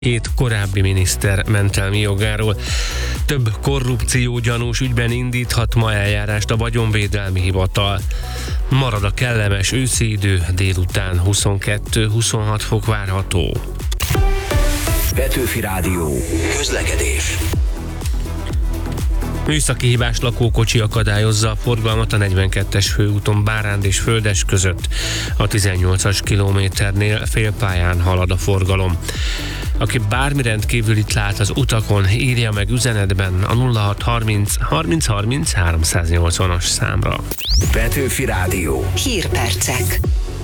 Két korábbi miniszter mentelmi jogáról. Több korrupciógyanús ügyben indíthat ma eljárást a Vagyonvédelmi Hivatal. Marad a kellemes őszi idő, délután 22-26 fok várható. Petőfi Rádió. Közlekedés. Műszaki hibás lakókocsi akadályozza a forgalmat a 42-es főúton Báránd és Földes között. A 18-as kilométernél félpályán halad a forgalom. Aki bármi rendkívülit lát az utakon, írja meg üzenetben a 0630 30 30 380-as számra. Petőfi Rádió. Hírpercek.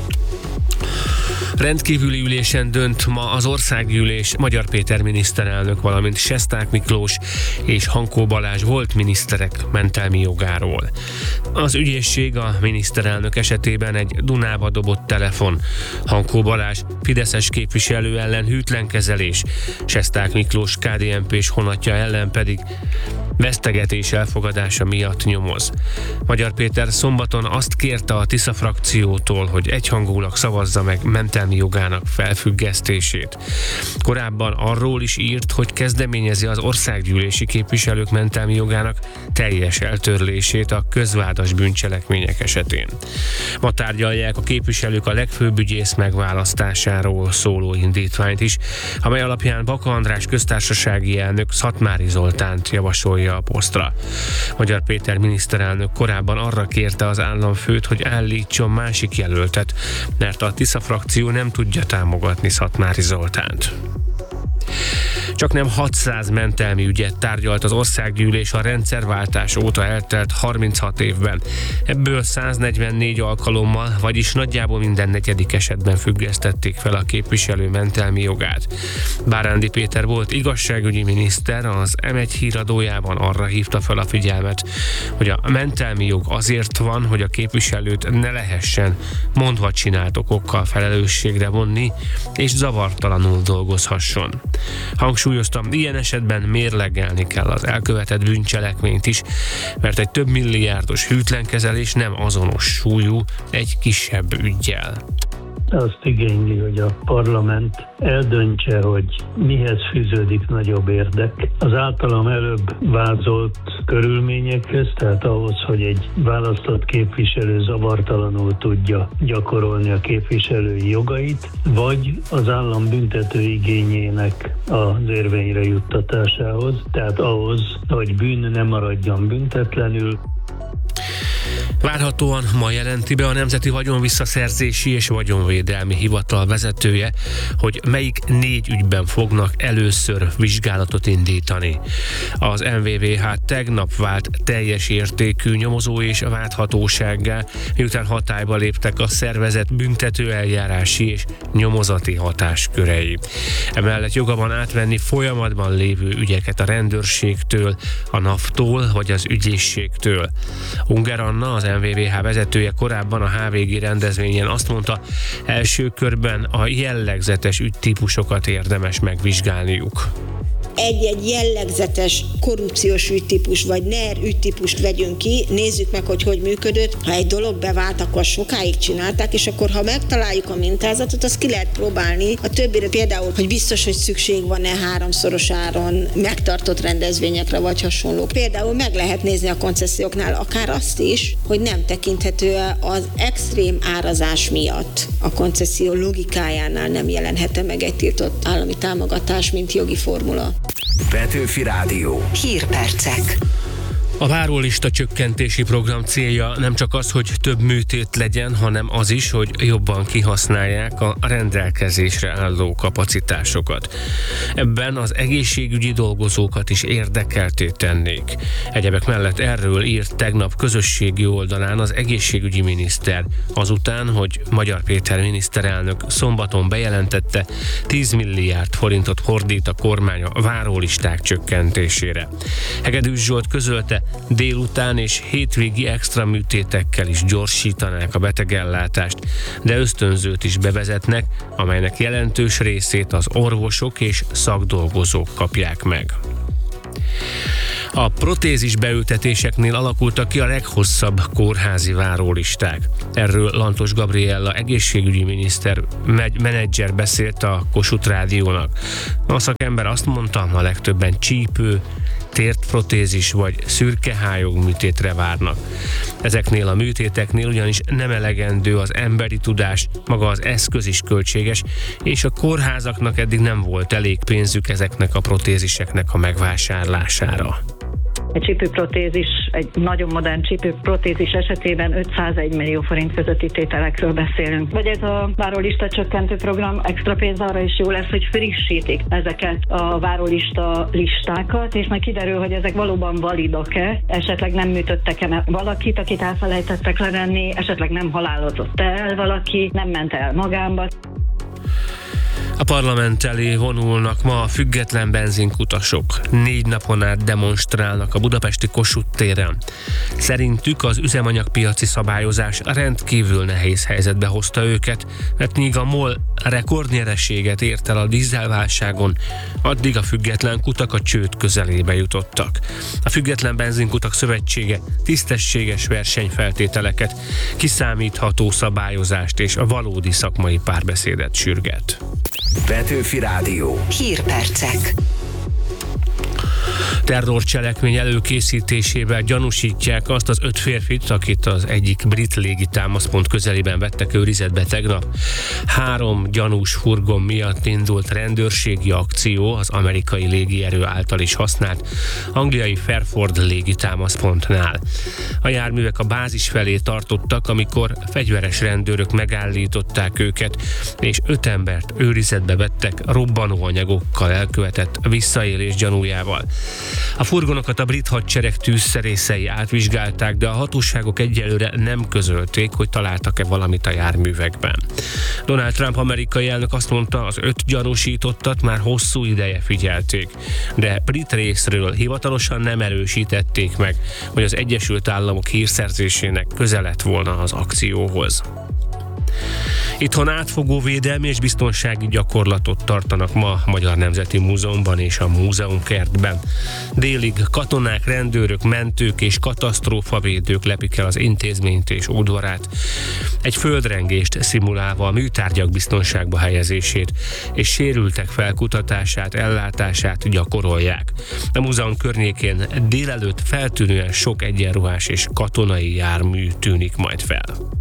Rendkívüli ülésen dönt ma az Országgyűlés Magyar Péter miniszterelnök, valamint Sesták Miklós és Hankó Balázs volt miniszterek mentelmi jogáról. Az ügyészség a miniszterelnök esetében egy Dunába dobott telefon, Hankó Balázs fideszes képviselő ellen hűtlen kezelés, Sesták Miklós KDNP-s honatja ellen pedig vesztegetés elfogadása miatt nyomoz. Magyar Péter szombaton azt kérte a Tisza frakciótól, hogy egyhangulag szavazza meg mentelmi jogának felfüggesztését. Korábban arról is írt, hogy kezdeményezi az országgyűlési képviselők mentelmi jogának teljes eltörlését a közvádas bűncselekmények esetén. Ma tárgyalják a képviselők a legfőbb ügyész megválasztásáról szóló indítványt is, amely alapján Baka András köztársasági elnök Szatmári Zoltánt javasolja a posztra. Magyar Péter miniszterelnök korábban arra kérte az államfőt, hogy állítson másik jelöltet, mert a Tisza frakció nem tudja támogatni Szatmári Zoltánt. Csaknem 600 mentelmi ügyet tárgyalt az országgyűlés a rendszerváltás óta eltelt 36 évben. Ebből 144 alkalommal, vagyis nagyjából minden negyedik esetben függesztették fel a képviselő mentelmi jogát. Bárándi Péter volt igazságügyi miniszter, az M1 híradójában arra hívta fel a figyelmet, hogy a mentelmi jog azért van, hogy a képviselőt ne lehessen mondva csinált okokkal felelősségre vonni, és zavartalanul dolgozhasson. Hangsúlyoztam, ilyen esetben mérlegelni kell az elkövetett bűncselekményt is, mert egy több milliárdos hűtlenkezelés nem azonos súlyú egy kisebb üggyel. Azt igényli, hogy a parlament eldöntse, hogy mihez fűződik nagyobb érdek. Az általam előbb vázolt körülményekhez, tehát ahhoz, hogy egy választott képviselő zavartalanul tudja gyakorolni a képviselői jogait, vagy az állam büntető igényének az érvényre juttatásához, tehát ahhoz, hogy bűn ne maradjon büntetlenül. Várhatóan ma jelenti be a Nemzeti Vagyonvisszaszerzési és Vagyonvédelmi Hivatal vezetője, hogy melyik 4 ügyben fognak először vizsgálatot indítani. Az NVVH tegnap vált teljes értékű nyomozó és vádhatósággá, miután hatályba léptek a szervezet büntetőeljárási és nyomozati hatáskörei. Emellett joga van átvenni folyamatban lévő ügyeket a rendőrségtől, a NAV-tól vagy az ügyészségtől. Unger Anna, az NVVH vezetője korábban a HVG rendezvényen azt mondta, első körben a jellegzetes ügytípusokat érdemes megvizsgálniuk. Egy jellegzetes korrupciós ügytípus vagy NER ügytípust vegyünk ki, nézzük meg, hogy működött. Ha egy dolog bevált, akkor sokáig csinálták, és akkor ha megtaláljuk a mintázatot, azt ki lehet próbálni. A többire például, hogy biztos, hogy szükség van-e 3-szoros áron megtartott rendezvényekre vagy hasonló. Például meg lehet nézni a konceszióknál akár azt is, hogy nem tekinthető az extrém árazás miatt a koncesszió logikájánál nem jelenhet meg egy tiltott állami támogatás, mint jogi formula. Petőfi Rádió. Hírpercek. A várólista csökkentési program célja nem csak az, hogy több műtét legyen, hanem az is, hogy jobban kihasználják a rendelkezésre álló kapacitásokat. Ebben az egészségügyi dolgozókat is érdekelté tennék. Egyebek mellett erről írt tegnap közösségi oldalán az egészségügyi miniszter, azután, hogy Magyar Péter miniszterelnök szombaton bejelentette, 10 milliárd forintot fordít a kormány a várólisták csökkentésére. Hegedűs Zsolt közölte, délután és hétvégi extra műtétekkel is gyorsítanák a betegellátást, de ösztönzőt is bevezetnek, amelynek jelentős részét az orvosok és szakdolgozók kapják meg. A protézis beültetéseknél alakultak ki a leghosszabb kórházi várólisták. Erről Lantos Gabriella egészségügyi miniszter menedzser beszélt a Kossuth Rádiónak. A szakember azt mondta, a legtöbben csípő, térprotézis vagy szürkehályog műtétre várnak. Ezeknél a műtéteknél ugyanis nem elegendő az emberi tudás, maga az eszköz is költséges, és a kórházaknak eddig nem volt elég pénzük ezeknek a protéziseknek a megvásárlására. Egy csípőprotézis, egy nagyon modern csípőprotézis esetében 501 millió forint közötti tételekről beszélünk. Vagy ez a várólista csökkentő program extra pénz arra is jó lesz, hogy frissítik ezeket a várólista listákat, és majd kiderül, hogy ezek valóban validok-e, esetleg nem műtöttek-e valakit, akit elfelejtettek levenni, esetleg nem halálozott el valaki, nem ment el magánba. A parlament elé vonulnak ma a független benzinkutasok. 4 napon át demonstrálnak a budapesti Kossuth téren. Szerintük az üzemanyagpiaci szabályozás rendkívül nehéz helyzetbe hozta őket, mert míg a MOL rekordnyereséget ért el a dízelválságon, addig a független kutak a csőd közelébe jutottak. A Független Benzinkutak Szövetsége tisztességes versenyfeltételeket, kiszámítható szabályozást és a valódi szakmai párbeszédet sürget. Petőfi Rádió. Hírpercek. Terrorcselekmény előkészítésével gyanúsítják azt az 5 férfit, akit az egyik brit légitámaszpont közelében vettek őrizetbe tegnap. 3 gyanús furgon miatt indult rendőrségi akció az amerikai légierő által is használt angliai Fairford légitámaszpontnál. A járművek a bázis felé tartottak, amikor fegyveres rendőrök megállították őket, és 5 embert őrizetbe vettek robbanóanyagokkal elkövetett visszaélés gyanújával. A furgonokat a brit hadsereg tűzszerészei átvizsgálták, de a hatóságok egyelőre nem közölték, hogy találtak-e valamit a járművekben. Donald Trump amerikai elnök azt mondta, az 5 gyanúsítottat már hosszú ideje figyelték, de brit részről hivatalosan nem erősítették meg, hogy az Egyesült Államok hírszerzésének köze lett volna az akcióhoz. Itthon átfogó védelmi és biztonsági gyakorlatot tartanak ma a Magyar Nemzeti Múzeumban és a múzeumkertben. Délig katonák, rendőrök, mentők és katasztrófavédők lepik el az intézményt és udvarát. Egy földrengést szimulálva a műtárgyak biztonságba helyezését és sérültek felkutatását, ellátását gyakorolják. A múzeum környékén délelőtt feltűnően sok egyenruhás és katonai jármű tűnik majd fel.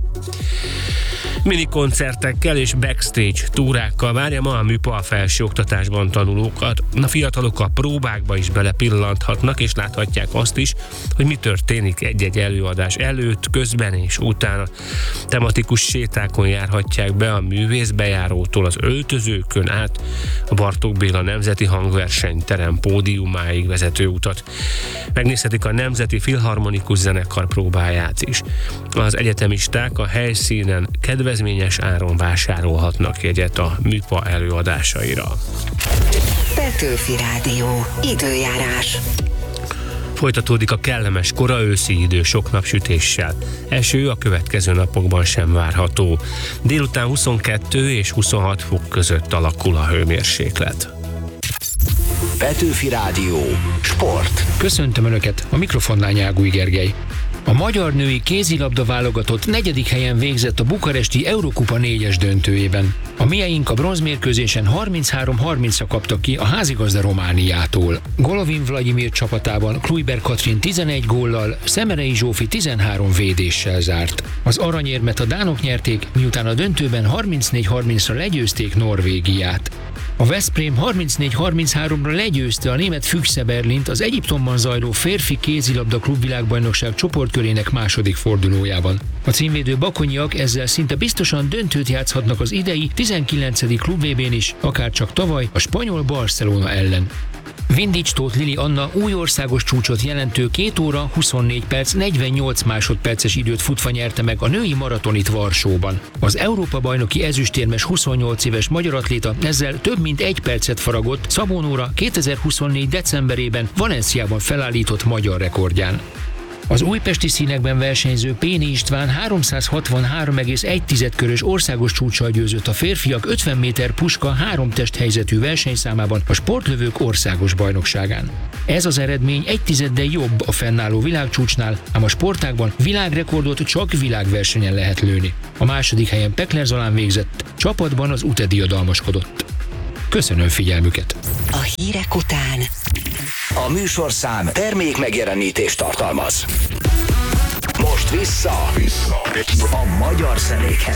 Minikoncertekkel és backstage túrákkal várja ma a MÜPA a felsőoktatásban tanulókat. A fiatalok a próbákba is belepillanthatnak, és láthatják azt is, hogy mi történik egy-egy előadás előtt, közben és utána. Tematikus sétákon járhatják be a művészbejárótól az öltözőkön át a Bartók Béla Nemzeti Hangversenyterem pódiumáig vezető utat. Megnézhetik a Nemzeti Filharmonikus Zenekar próbáját is. Az egyetemisták a helyszínen kedvezményes áron vásárolhatnak jegyet a MÜPA előadásaira. Petőfi Rádió. Időjárás. Folytatódik a kellemes kora őszi idő sok napsütéssel. Eső a következő napokban sem várható. Délután 22 és 26 fok között alakul a hőmérséklet. Petőfi Rádió. Sport. Köszöntöm Önöket, a mikrofonnál Nyágúj Gergely. A magyar női kézilabda válogatott 4. helyen végzett a bukaresti Eurokupa 4-es döntőjében. A mieink a bronzmérkőzésen 33-30-ra kaptak ki a házigazda Romániától. Golovin Vladimir csapatában Kluiber Katrin 11 góllal, Szemerei Zsófi 13 védéssel zárt. Az aranyérmet a dánok nyerték, miután a döntőben 34-30-ra legyőzték Norvégiát. A Veszprém 34-33-ra legyőzte a német Füchse Berlint az Egyiptomban zajló férfi kézilabda klubvilágbajnokság csoportkörének második fordulójában. A címvédő bakonyiak ezzel szinte biztosan döntőt játszhatnak az idei 19. klub-VB-n is, akárcsak tavaly a spanyol Barcelona ellen. Vindics Tóth Lili Anna új országos csúcsot jelentő 2 óra 24 perc 48 másodperces időt futva nyerte meg a női maratonit Varsóban. Az Európa-bajnoki ezüstérmes 28 éves magyar atléta ezzel több mint 1 percet faragott Szabó Nóra 2024. decemberében Valenciában felállított magyar rekordján. Az újpesti színekben versenyző Péni István 363,1 körös országos csúccsal győzött a férfiak 50 méter puska 3 testhelyzetű versenyszámában a sportlövők országos bajnokságán. Ez az eredmény 1/10-del jobb a fennálló világcsúcsnál, ám a sportágban világrekordot csak világversenyen lehet lőni. A második helyen Pekler Zolán végzett, csapatban az UTE diadalmaskodott. Köszönöm figyelmüket! A hírek után A műsorszám termék megjelenítést tartalmaz. Most vissza a magyar zenékhez.